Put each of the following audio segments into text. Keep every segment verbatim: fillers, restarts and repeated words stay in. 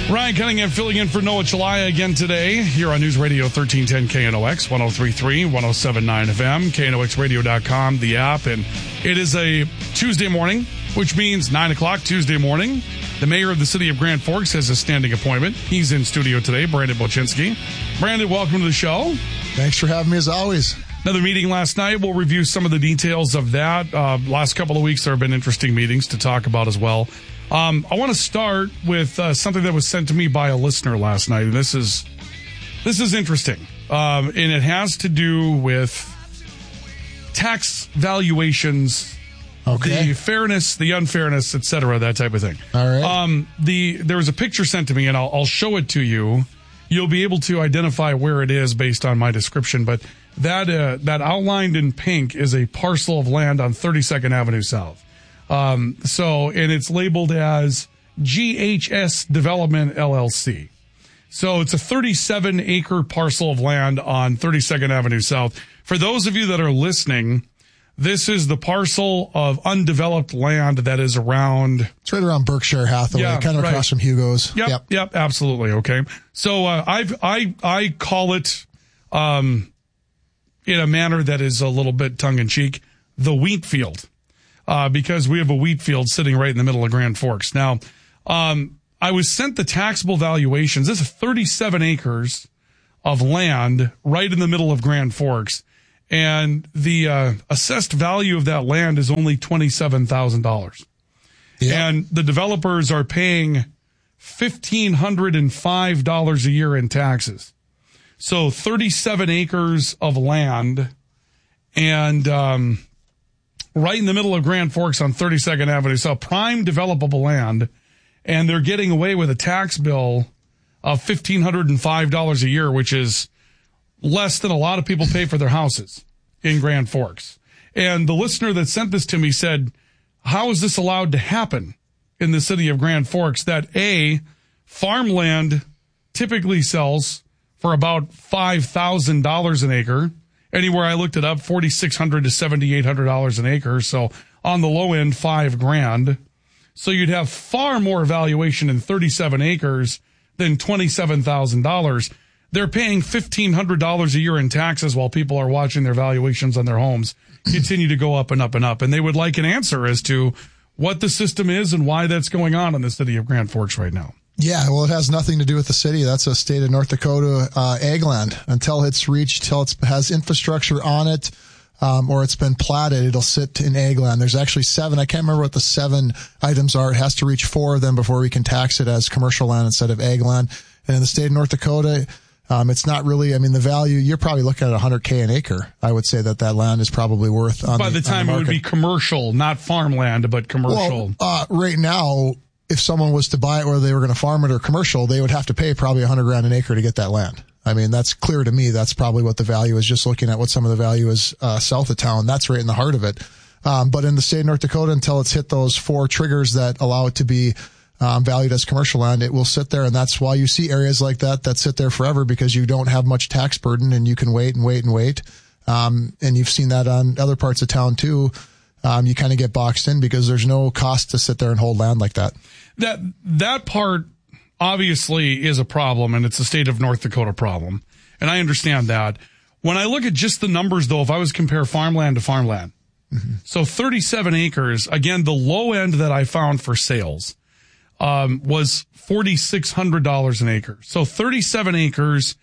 Ryan Cunningham filling in for Noah Chalaya again today here on News Radio thirteen ten K N O X, one oh three point three, one oh seven point nine F M, K N O X radio dot com, the app. And it is a Tuesday morning, which means nine o'clock Tuesday morning. The mayor of the city of Grand Forks has a standing appointment. He's in studio today, Brandon Boczynski. Brandon, welcome to the show. Thanks for having me as always. Another meeting last night. We'll review some of the details of that. Uh, last couple of weeks there have been interesting meetings to talk about as well. Um, I want to start with uh, something that was sent to me by a listener last night. And this is this is interesting, um, and it has to do with tax valuations, okay. the fairness, the unfairness, et cetera, that type of thing. All right. Um, the there was a picture sent to me, and I'll, I'll show it to you. You'll be able to identify where it is based on my description. But that uh, that outlined in pink is a parcel of land on thirty-second Avenue South. Um, so, and it's labeled as G H S Development L L C. So it's a thirty-seven acre parcel of land on thirty-second Avenue South. For those of you that are listening, this is the parcel of undeveloped land that is around. It's right around Berkshire Hathaway, yeah, kind of right. across from Hugo's. Yep, yep, yep, absolutely. Okay. So, uh, I've, I, I call it, um, in a manner that is a little bit tongue in cheek, the wheat field. Uh, because we have a wheat field sitting right in the middle of Grand Forks. Now, um, I was sent the taxable valuations. This is thirty-seven acres of land right in the middle of Grand Forks. And the, uh, assessed value of that land is only twenty-seven thousand dollars. Yeah. And the developers are paying one thousand five hundred five dollars a year in taxes. So thirty-seven acres of land and, um, right in the middle of Grand Forks on thirty-second Avenue. So prime developable land, and they're getting away with a tax bill of one thousand five hundred five dollars a year, which is less than a lot of people pay for their houses in Grand Forks. And the listener that sent this to me said, how is this allowed to happen in the city of Grand Forks? That A, farmland typically sells for about five thousand dollars an acre. Anywhere I looked it up, forty-six hundred to seventy-eight hundred dollars an acre. So on the low end, five grand. So you'd have far more valuation in thirty-seven acres than twenty-seven thousand dollars. They're paying fifteen hundred dollars a year in taxes while people are watching their valuations on their homes continue to go up and up and up. And they would like an answer as to what the system is and why that's going on in the city of Grand Forks right now. Yeah, well, it has nothing to do with the city. That's a state of North Dakota uh, ag land. Until it's reached, till it has infrastructure on it, um, or it's been platted, it'll sit in ag land. There's actually seven. I can't remember what the seven items are. It has to reach four of them before we can tax it as commercial land instead of ag land. And in the state of North Dakota, um, it's not really, I mean, the value, you're probably looking at one hundred K an acre. I would say that that land is probably worth on By the, the time on the it would be commercial, not farmland, but commercial. Well, uh, right now, if someone was to buy it whether they were going to farm it or commercial, they would have to pay probably a hundred grand an acre to get that land. I mean, that's clear to me. That's probably what the value is, just looking at what some of the value is, uh, south of town. That's right in the heart of it. Um, but in the state of North Dakota, until it's hit those four triggers that allow it to be, um, valued as commercial land, it will sit there. And that's why you see areas like that that sit there forever, because you don't have much tax burden and you can wait and wait and wait. Um, and you've seen that on other parts of town too. Um, you kind of get boxed in because there's no cost to sit there and hold land like that. That that part obviously is a problem, and it's a state of North Dakota problem, and I understand that. When I look at just the numbers, though, if I was to compare farmland to farmland, mm-hmm. so thirty-seven acres, again, the low end that I found for sales um, was four thousand six hundred dollars an acre. So thirty-seven acres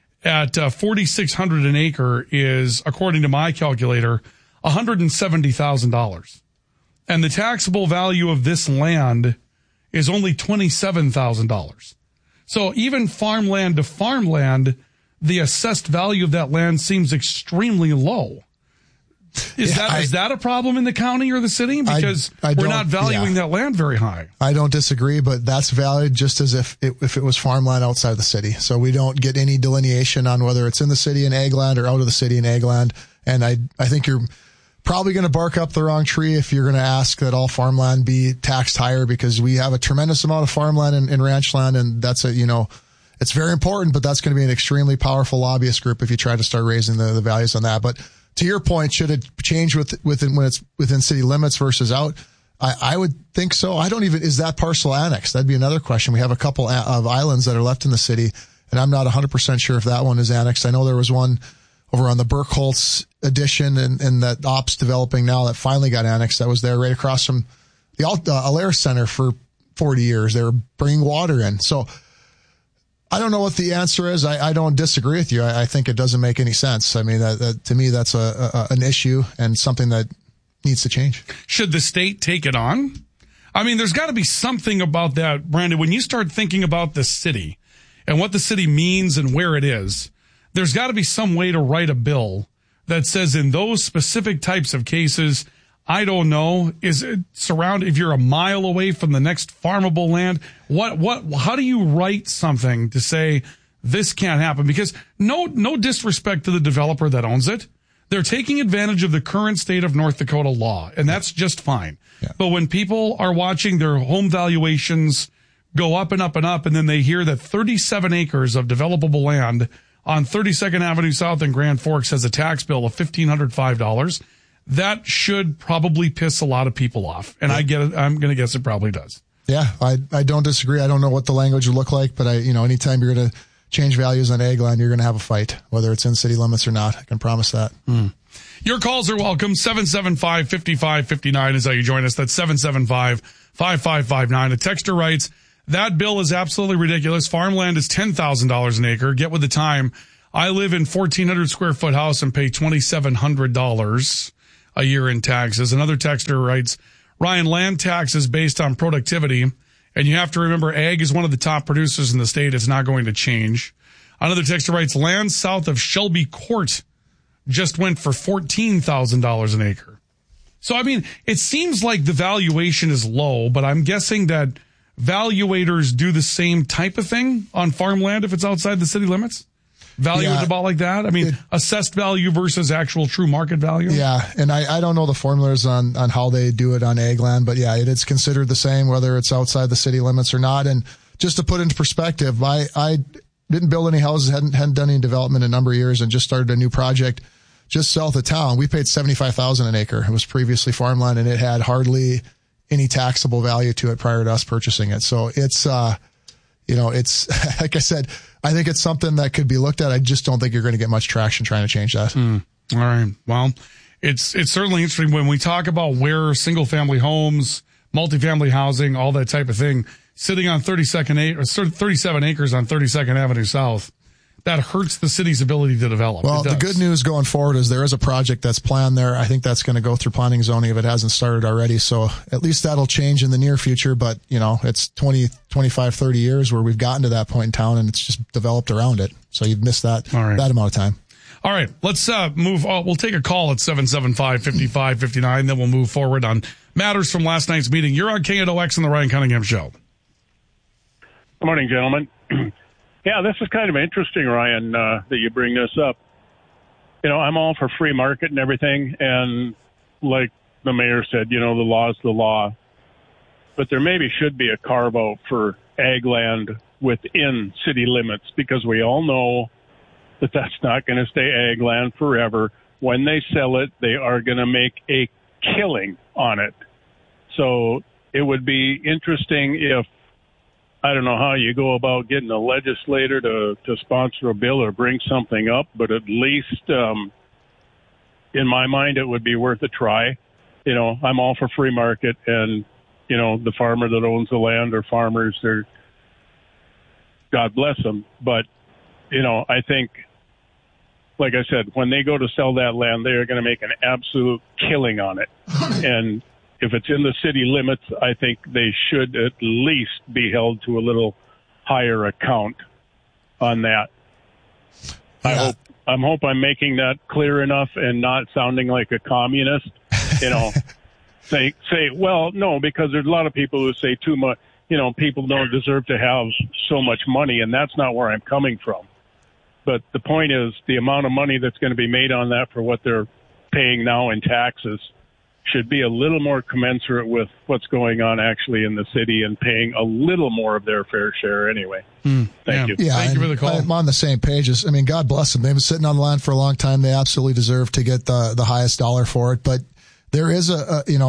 at uh, four thousand six hundred dollars an acre is, according to my calculator, one hundred seventy thousand dollars. And the taxable value of this land is only twenty-seven thousand dollars. So even farmland to farmland, the assessed value of that land seems extremely low. Is yeah, that I, is that a problem in the county or the city? Because I, I we're not valuing yeah. that land very high. I don't disagree, but that's valued just as if it, if it was farmland outside the city. So we don't get any delineation on whether it's in the city in ag land or out of the city in ag land. And I I think you're probably going to bark up the wrong tree if you're going to ask that all farmland be taxed higher, because we have a tremendous amount of farmland and, and ranch land, and that's a, you know, it's very important, but that's going to be an extremely powerful lobbyist group if you try to start raising the, the values on that. But to your point, should it change with within when it's within city limits versus out? I, I would think so. I don't even, is that parcel annexed? That'd be another question. We have a couple of islands that are left in the city, and I'm not one hundred percent sure if that one is annexed. I know there was one over on the Burkholz addition and, and that ops developing now that finally got annexed. That was there right across from the uh, Alair Center for forty years. They were bringing water in. So I don't know what the answer is. I, I don't disagree with you. I, I think it doesn't make any sense. I mean, that, that, to me, that's a, a an issue and something that needs to change. Should the state take it on? I mean, there's got to be something about that, Brandon. When you start thinking about the city and what the city means and where it is, there's got to be some way to write a bill that says in those specific types of cases, I don't know, is it surround, if you're a mile away from the next farmable land, what, what, how do you write something to say this can't happen? Because no, no disrespect to the developer that owns it. They're taking advantage of the current state of North Dakota law, and that's just fine. Yeah. But when people are watching their home valuations go up and up and up, and then they hear that thirty-seven acres of developable land on thirty-second Avenue South in Grand Forks has a tax bill of fifteen hundred five dollars, that should probably piss a lot of people off. And yeah. I get it. I'm going to guess it probably does. Yeah, I I don't disagree. I don't know what the language would look like, but I, you know, anytime you're going to change values on ag land, you're going to have a fight, whether it's in city limits or not. I can promise that. Mm. Your calls are welcome. seven seven five, five five five nine is how you join us. That's seven seven five, five five five nine. A texter writes, that bill is absolutely ridiculous. Farmland is ten thousand dollars an acre. Get with the time. I live in fourteen hundred square foot house and pay twenty-seven hundred dollars a year in taxes. Another texter writes, Ryan, land tax is based on productivity, and you have to remember ag is one of the top producers in the state. It's not going to change. Another texter writes, land south of Shelby Court just went for fourteen thousand dollars an acre. So, I mean, it seems like the valuation is low, but I'm guessing that valuators do the same type of thing on farmland if it's outside the city limits? Value yeah, it about like that? I mean, it, assessed value versus actual true market value? Yeah, and I, I don't know the formulas on, on how they do it on ag land, but yeah, it is considered the same whether it's outside the city limits or not. And just to put into perspective, I, I didn't build any houses, hadn't, hadn't done any development in a number of years, and just started a new project just south of town. We paid seventy-five thousand dollars an acre. It was previously farmland, and it had hardly any taxable value to it prior to us purchasing it. So it's, uh, you know, it's, like I said, I think it's something that could be looked at. I just don't think you're going to get much traction trying to change that. Mm. All right. Well, it's, it's certainly interesting when we talk about where single family homes, multifamily housing, all that type of thing, sitting on thirty-second acre, thirty-seven acres on thirty-second Avenue South. That hurts the city's ability to develop. Well, the good news going forward is there is a project that's planned there. I think that's going to go through planning zoning if it hasn't started already. So at least that'll change in the near future. But, you know, it's twenty, twenty-five, thirty years where we've gotten to that point in town and it's just developed around it. So you've missed that, All right. that amount of time. All right. Let's uh, move. Uh, we'll take a call at seven seven five, five five five nine. Then we'll move forward on matters from last night's meeting. You're on K N O X and the Ryan Cunningham Show. Good morning, gentlemen. Yeah, this is kind of interesting, Ryan, uh, that you bring this up. You know, I'm all for free market and everything, and like the mayor said, you know, the law's the law. But there maybe should be a carve-out for ag land within city limits, because we all know that that's not going to stay ag land forever. When they sell it, they are going to make a killing on it. So it would be interesting if, I don't know how you go about getting a legislator to, to sponsor a bill or bring something up, but at least um, in my mind, it would be worth a try. You know, I'm all for free market, and, you know, the farmer that owns the land or farmers, they're, God bless them. But, you know, I think, like I said, when they go to sell that land, they are going to make an absolute killing on it. And if it's in the city limits, I think they should at least be held to a little higher account on that. Yeah. I hope I'm hope I'm making that clear enough and not sounding like a communist. You know, say say well, no, because there's a lot of people who say too much. You know, people don't deserve to have so much money, and that's not where I'm coming from. But the point is, the amount of money that's going to be made on that for what they're paying now in taxes should be a little more commensurate with what's going on actually in the city and paying a little more of their fair share anyway. Mm, Thank yeah. you. Yeah, Thank you for the call. I'm on the same page. I mean, God bless them. They've been sitting on the land for a long time. They absolutely deserve to get the, the highest dollar for it. But there is a, a you know,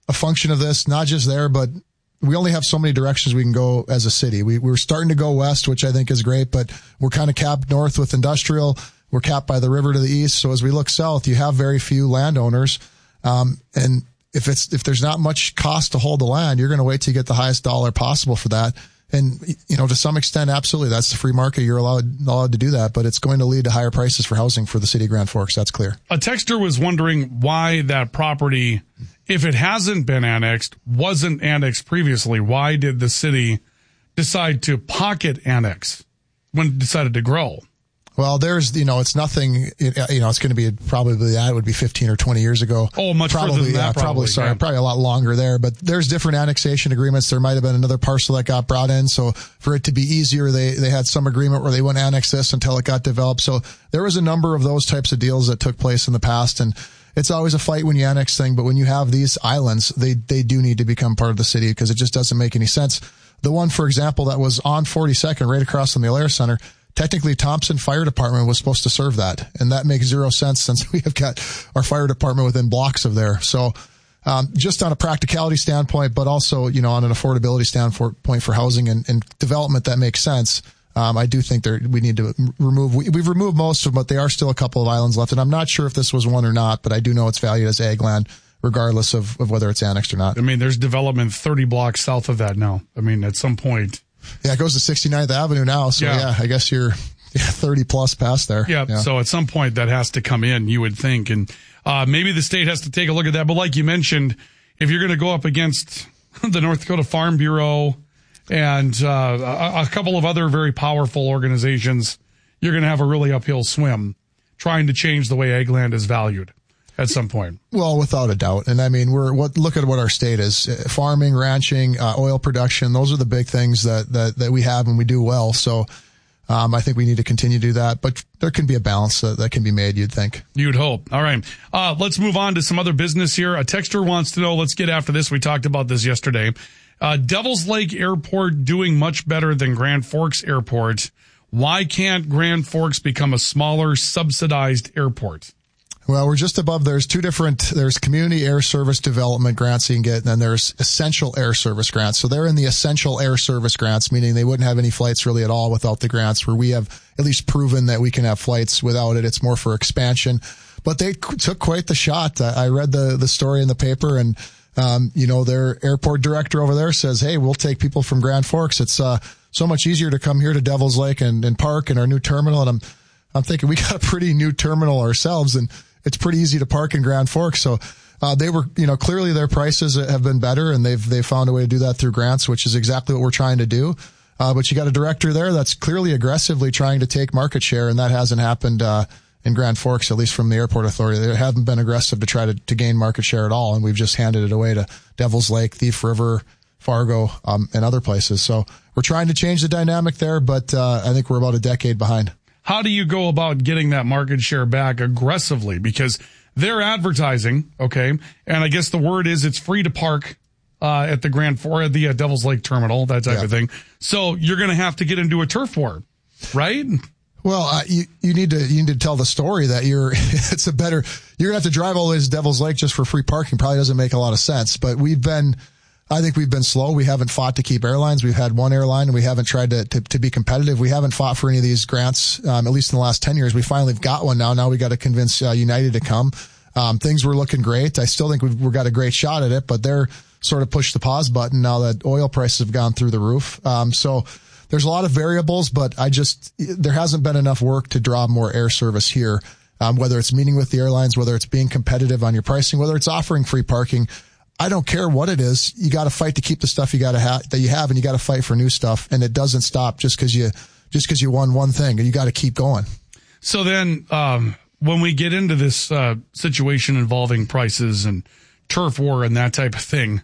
a function of this, not just there, but we only have so many directions we can go as a city. We, we're starting to go west, which I think is great, but we're kind of capped north with industrial. We're capped by the river to the east. So as we look south, you have very few landowners. Um, and if it's, if there's not much cost to hold the land, you're going to wait till you get the highest dollar possible for that. And, you know, to some extent, absolutely, that's the free market. You're allowed, allowed to do that, but it's going to lead to higher prices for housing for the city of Grand Forks. That's clear. A texter was wondering why that property, if it hasn't been annexed, wasn't annexed previously. Why did the city decide to pocket annex when it decided to grow? Well, there's, you know, it's nothing, you know, it's going to be probably, that would be fifteen or twenty years ago. Oh, much probably, further than yeah, that, probably, probably, sorry, yeah. probably a lot longer there, but there's different annexation agreements. There might have been another parcel that got brought in. So for it to be easier, they, they had some agreement where they wouldn't annex this until it got developed. So there was a number of those types of deals that took place in the past. And it's always a fight when you annex thing, but when you have these islands, they, they do need to become part of the city because it just doesn't make any sense. The one, for example, that was on forty-second, right across from the Alair Center, technically Thompson Fire Department was supposed to serve that. And that makes zero sense since we have got our fire department within blocks of there. So, um, just on a practicality standpoint, but also, you know, on an affordability standpoint for housing and, and development that makes sense. Um, I do think there, we need to remove, we, we've removed most of them, but there are still a couple of islands left. And I'm not sure if this was one or not, but I do know it's valued as ag land, regardless of, of whether it's annexed or not. I mean, there's development thirty blocks south of that now. I mean, at some point. Yeah, it goes to sixty-ninth Avenue now. So yeah, yeah I guess you're yeah, thirty plus past there. Yeah, yeah. So at some point that has to come in, you would think. And, uh, maybe the state has to take a look at that. But like you mentioned, if you're going to go up against the North Dakota Farm Bureau and, uh, a, a couple of other very powerful organizations, you're going to have a really uphill swim trying to change the way ag land is valued at some point. Well, without a doubt. And I mean, we're, what, look at what our state is. Farming, ranching, uh, oil production. Those are the big things that, that, that we have and we do well. So, um, I think we need to continue to do that, but there can be a balance that, that can be made, you'd think. You'd hope. All right. Uh, let's move on to some other business here. A texter wants to know, let's get after this. We talked about this yesterday. Uh, Devils Lake Airport doing much better than Grand Forks Airport. Why can't Grand Forks become a smaller, subsidized airport? Well, we're just above, there's two different, there's community air service development grants you can get, and then there's essential air service grants. So they're in the essential air service grants, meaning they wouldn't have any flights really at all without the grants, where we have at least proven that we can have flights without it. It's more for expansion. But they took quite the shot. I read the, the story in the paper, and, um, you know, their airport director over there says, hey, we'll take people from Grand Forks. It's, uh, so much easier to come here to Devils Lake and, and park in our new terminal. And I'm, I'm thinking we got a pretty new terminal ourselves, and it's pretty easy to park in Grand Forks. So, uh, they were, you know, clearly their prices have been better, and they've, they've found a way to do that through grants, which is exactly what we're trying to do. Uh, but you got a director there that's clearly aggressively trying to take market share, and that hasn't happened, uh, in Grand Forks, at least from the airport authority. They haven't been aggressive to try to, to gain market share at all. And we've just handed it away to Devils Lake, Thief River, Fargo, um, and other places. So we're trying to change the dynamic there, but, uh, I think we're about a decade behind. How do you go about getting that market share back aggressively? Because they're advertising, okay, and I guess the word is it's free to park uh, at the Grand Four, at the uh, Devils Lake Terminal, that type yeah. of thing. So you're going to have to get into a turf war, right? Well, uh, you you need to you need to tell the story that you're it's a better you're gonna have to drive all the way to Devils Lake just for free parking. Probably doesn't make a lot of sense. But we've been. I think we've been slow. We haven't fought to keep airlines. We've had one airline, and we haven't tried to, to, to be competitive. We haven't fought for any of these grants, um, at least in the last ten years. We finally got one now. Now we got to convince uh, United to come. Um, things were looking great. I still think we've, we've got a great shot at it, but they're sort of pushed the pause button now that oil prices have gone through the roof. Um, so there's a lot of variables, but I just, there hasn't been enough work to draw more air service here. Um, whether it's meeting with the airlines, whether it's being competitive on your pricing, whether it's offering free parking. I don't care what it is. You got to fight to keep the stuff you got to have that you have, and you got to fight for new stuff. And it doesn't stop just because you just because you won one thing. And you got to keep going. So then, um, when we get into this uh, situation involving prices and turf war and that type of thing,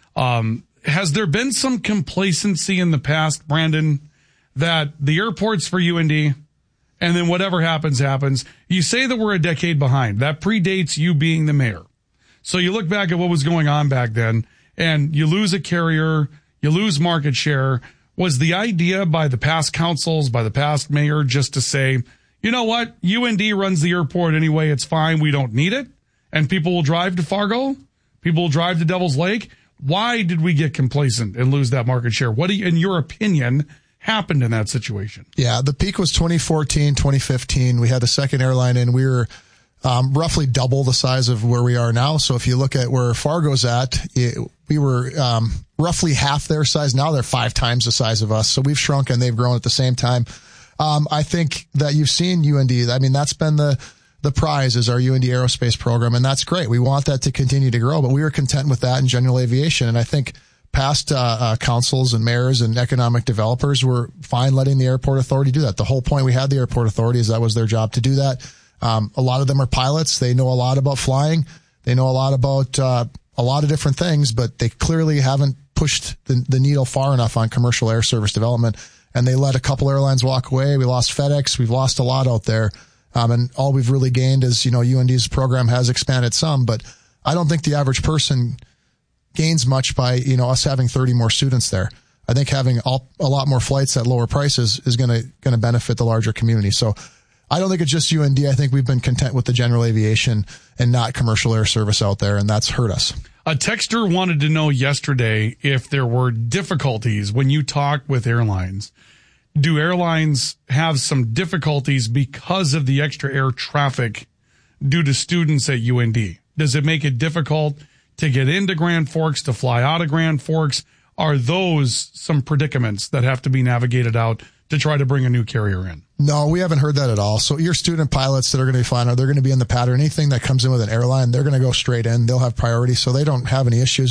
um, has there been some complacency in the past, Brandon, that the airport's for U N D, and then whatever happens happens? You say that we're a decade behind. That predates you being the mayor. So you look back at what was going on back then, and you lose a carrier, you lose market share. Was the idea by the past councils, by the past mayor, just to say, you know what, U N D runs the airport anyway, it's fine, we don't need it, and people will drive to Fargo? People drive to Devil's Lake. Why did we get complacent and lose that market share? What do you, in your opinion, happened in that situation? Yeah, the peak was twenty fourteen, twenty fifteen. We had a second airline in. We were um, roughly double the size of where we are now. So if you look at where Fargo's at, it, we were um, roughly half their size. Now they're five times the size of us. So we've shrunk and they've grown at the same time. Um, I think that you've seen U N D. I mean, that's been the the prize is our U N D aerospace program, and that's great. We want that to continue to grow, but we were content with that in general aviation. And I think past uh, uh, councils and mayors and economic developers were fine letting the airport authority do that. The whole point we had the airport authority is that was their job to do that. Um, a lot of them are pilots. They know a lot about flying. They know a lot about uh, a lot of different things, but they clearly haven't pushed the, the needle far enough on commercial air service development. And they let a couple airlines walk away. We lost FedEx. We've lost a lot out there. Um, and all we've really gained is, you know, U N D's program has expanded some, but I don't think the average person gains much by, you know, us having thirty more students there. I think having all, a lot more flights at lower prices is going to, going to benefit the larger community. So I don't think it's just U N D. I think we've been content with the general aviation and not commercial air service out there, and that's hurt us. A texter wanted to know yesterday if there were difficulties when you talk with airlines. Do airlines have some difficulties because of the extra air traffic due to students at U N D? Does it make it difficult to get into Grand Forks, to fly out of Grand Forks? Are those some predicaments that have to be navigated out to try to bring a new carrier in? No, we haven't heard that at all. So your student pilots that are going to be flying, they're going to be in the pattern. Anything that comes in with an airline, they're going to go straight in. They'll have priority, so they don't have any issues.